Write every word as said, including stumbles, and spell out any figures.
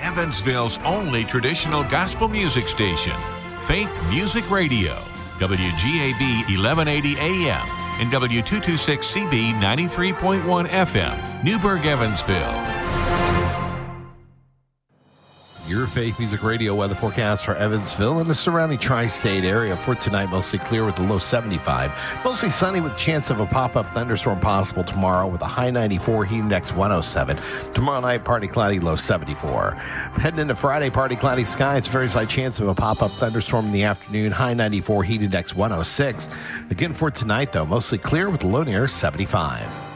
Evansville's only traditional gospel music station, Faith Music Radio, W G A B eleven eighty A M and W two twenty-six C B ninety-three point one F M, Newburgh, Evansville. Your Faith Music Radio weather forecast for Evansville and the surrounding tri-state area for tonight. Mostly clear with a low seventy-five. Mostly sunny with a chance of a pop-up thunderstorm possible tomorrow with a high ninety-four, heat index one oh seven. Tomorrow night, partly cloudy, low seventy-four. Heading into Friday, partly cloudy skies. Very slight chance of a pop-up thunderstorm in the afternoon. High ninety-four, heat index one oh six. Again for tonight, though, mostly clear with a low near seventy-five.